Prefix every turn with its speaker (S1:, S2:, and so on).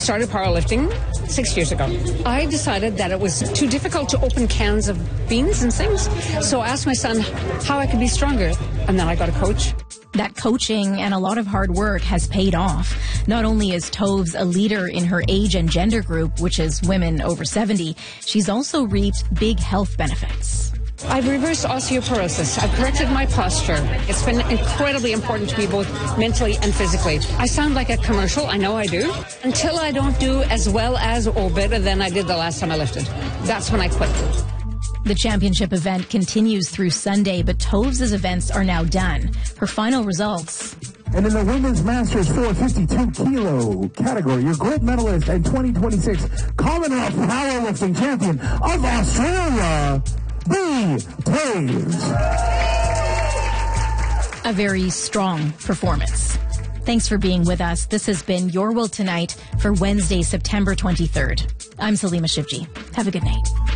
S1: Started powerlifting 6 years ago. I decided that it was too difficult to open cans of beans and things, so I asked my son how I could be stronger, and then I got a coach.
S2: That coaching and a lot of hard work has paid off. Not only is Toves a leader in her age and gender group, which is women over 70, she's also reaped big health benefits.
S1: I've reversed osteoporosis. I've corrected my posture. It's been incredibly important to me both mentally and physically. I sound like a commercial. I know I do. Until I don't do as well as or better than I did the last time I lifted. That's when I quit.
S2: The championship event continues through Sunday, but Toves' events are now done. Her final results.
S3: And in the Women's Masters 452-kilo category, your gold medalist and 2026 Commonwealth Powerlifting Champion of Australia, Bea Toves.
S2: A very strong performance. Thanks for being with us. This has been Your World Tonight for Wednesday, September 23rd. I'm Salima Shivji. Have a good night.